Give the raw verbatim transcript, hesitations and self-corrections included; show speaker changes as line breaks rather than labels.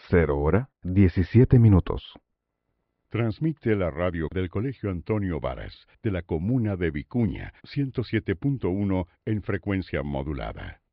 Cero hora, diecisiete minutos.
Transmite la radio del Colegio Antonio Varas, de la comuna de Vicuña, ciento siete punto uno en frecuencia modulada.